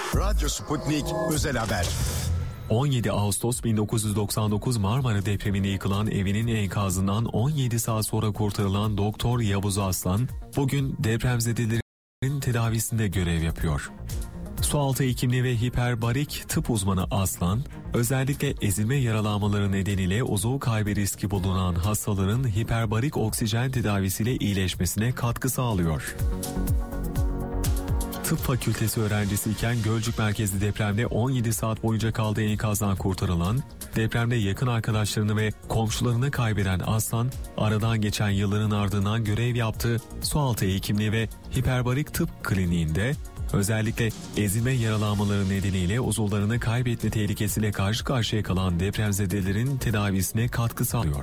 Radyo Sputnik Özel Haber. 17 Ağustos 1999 Marmara depreminde yıkılan evinin enkazından 17 saat sonra kurtarılan Doktor Yavuz Aslan, bugün depremzedelerin tedavisinde görev yapıyor. Sualtı hekimliği ve hiperbarik tıp uzmanı Aslan, özellikle ezilme yaralanmaları nedeniyle uzuv kaybı riski bulunan hastaların hiperbarik oksijen tedavisiyle iyileşmesine katkı sağlıyor. Tıp fakültesi öğrencisiyken Gölcük merkezli depremde 17 saat boyunca kaldığı enkazdan kurtarılan, depremde yakın arkadaşlarını ve komşularını kaybeden Aslan, aradan geçen yılların ardından görev yaptığı sualtı hekimliği ve hiperbarik tıp kliniğinde, özellikle ezilme yaralanmaları nedeniyle uzuvlarını kaybetme tehlikesiyle karşı karşıya kalan depremzedelerin tedavisine katkı sağlıyor.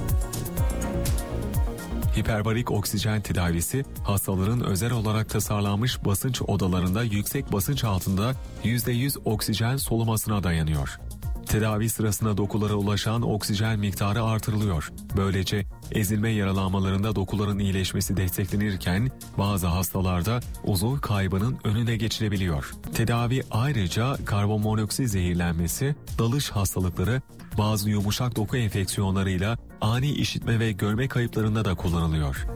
Hiperbarik oksijen tedavisi, hastaların özel olarak tasarlanmış basınç odalarında yüksek basınç altında %100 oksijen solumasına dayanıyor. Tedavi sırasında dokulara ulaşan oksijen miktarı artırılıyor. Böylece ezilme yaralanmalarında dokuların iyileşmesi desteklenirken bazı hastalarda uzuv kaybının önüne geçilebiliyor. Tedavi ayrıca karbonmonoksit zehirlenmesi, dalış hastalıkları, bazı yumuşak doku enfeksiyonlarıyla ani işitme ve görme kayıplarında da kullanılıyor.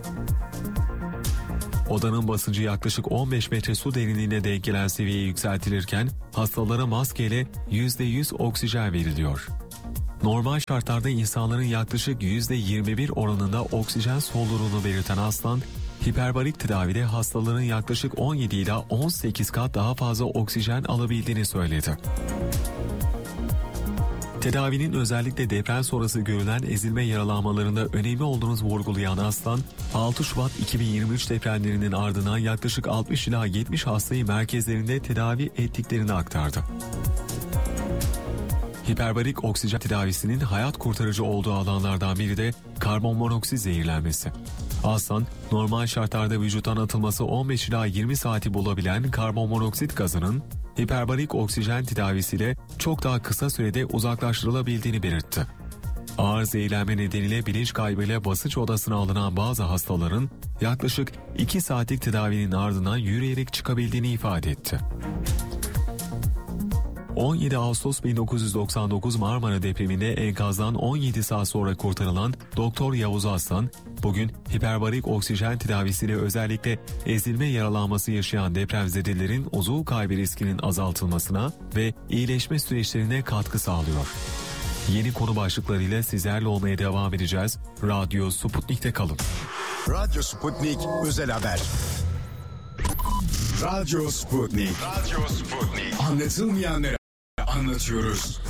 Odanın basıncı yaklaşık 15 metre su derinliğine denk gelen seviyeye yükseltilirken hastalara maskeyle %100 oksijen veriliyor. Normal şartlarda insanların yaklaşık %21 oranında oksijen solduğunu belirten Aslan, hiperbarik tedavide hastaların yaklaşık 17 ila 18 kat daha fazla oksijen alabildiğini söyledi. Tedavinin özellikle deprem sonrası görülen ezilme yaralanmalarında önemli olduğunu vurgulayan Aslan, 6 Şubat 2023 depremlerinin ardından yaklaşık 60 ila 70 hastayı merkezlerinde tedavi ettiklerini aktardı. Hiperbarik oksijen tedavisinin hayat kurtarıcı olduğu alanlardan biri de karbonmonoksit zehirlenmesi. Aslan, normal şartlarda vücuttan atılması 15 ila 20 saati bulabilen karbonmonoksit gazının hiperbarik oksijen tedavisiyle çok daha kısa sürede uzaklaştırılabildiğini belirtti. Ağır zehirlenme nedeniyle bilinç kaybıyla basınç odasına alınan bazı hastaların yaklaşık 2 saatlik tedavinin ardından yürüyerek çıkabildiğini ifade etti. 17 Ağustos 1999 Marmara depreminde enkazdan 17 saat sonra kurtarılan Doktor Yavuz Aslan, bugün hiperbarik oksijen tedavisiyle özellikle ezilme yaralanması yaşayan depremzedelerin uzuv kaybı riskinin azaltılmasına ve iyileşme süreçlerine katkı sağlıyor. Yeni konu başlıklarıyla sizlerle olmaya devam edeceğiz. Radyo Sputnik'te kalın. Radyo Sputnik Özel Haber. Radyo Sputnik. Radyo Sputnik. Anlatılmayanları anlatıyoruz.